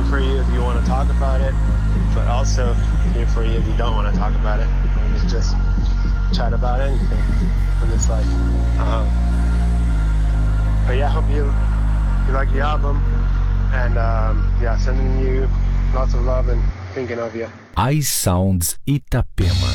for you if you want to talk about it, but also here for you if you don't want to talk about it. We can just chat about anything in this life. But yeah, I hope you like the album, and yeah, sending you lots of love and thinking of you. iSounds Itapema.